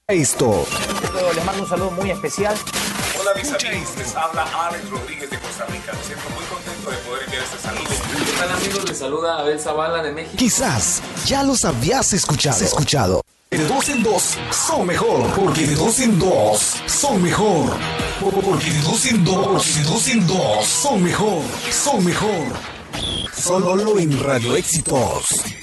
Esto. Les mando un saludo muy especial. Hola mis amigos, les habla Alex Rodríguez de Costa Rica. Me siento muy contento de poder enviar este saludo. ¿Qué tal amigos? Les saluda Abel Zavala de México. Quizás ya los habías escuchado. De dos en dos son mejor, porque de dos en dos son mejor. Porque de dos en dos son mejor. Solo en Radio Éxitos.